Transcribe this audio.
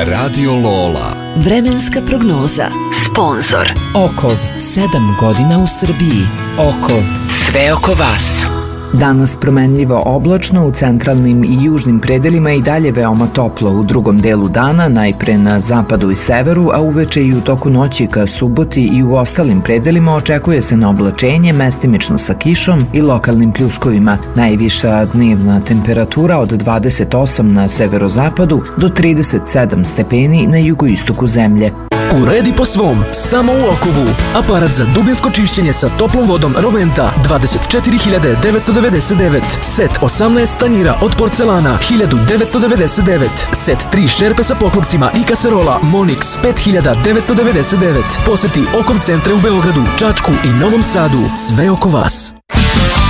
Radio Lola. Vremenska prognoza. Sponzor Okov, 7 godina u Srbiji. Okov, sve oko vas. Danas promenljivo oblačno, u centralnim i južnim predelima i dalje veoma toplo. U drugom delu dana, najpre na zapadu i severu, a uveče i u toku noći ka suboti i u ostalim predelima očekuje se na oblačenje, mestimično sa kišom i lokalnim pljuskovima. Najviša dnevna temperatura od 28 na severozapadu do 37 stepeni na jugoistoku zemlje. Uredi po svom, samo u Okovu. Aparat za dubinsko čišćenje sa toplom vodom Roventa 24.999. Set 18 tanjira od porcelana 1.999. Set 3 šerpe sa poklopcima i kaserola Monix 5.999. Poseti Okov centre u Beogradu, Čačku i Novom Sadu. Sve oko vas.